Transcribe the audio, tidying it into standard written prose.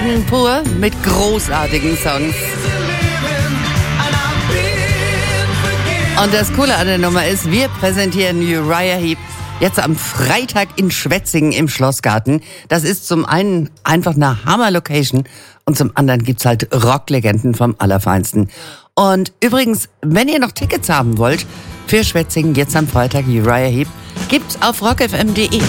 Schweden pur mit großartigen Songs. Und das Coole an der Nummer ist, wir präsentieren Uriah Heep jetzt am Freitag in Schwetzingen im Schlossgarten. Das ist zum einen einfach eine Hammer-Location und zum anderen gibt's halt Rocklegenden vom Allerfeinsten. Und übrigens, wenn ihr noch Tickets haben wollt für Schwetzingen jetzt am Freitag Uriah Heep, gibt's auf rockfm.de.